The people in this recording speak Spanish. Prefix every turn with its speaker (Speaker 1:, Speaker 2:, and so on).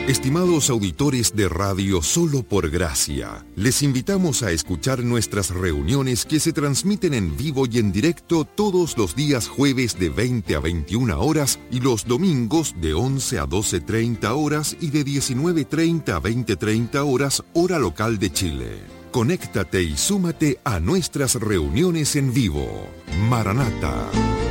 Speaker 1: Estimados auditores de radio Solo por Gracia, les invitamos a escuchar nuestras reuniones que se transmiten en vivo y en directo todos los días jueves de 20 a 21 horas y los domingos de 11 a 12:30 horas y de 19:30 a 20:30 horas, hora local de Chile. Conéctate y súmate a nuestras reuniones en vivo. Maranata.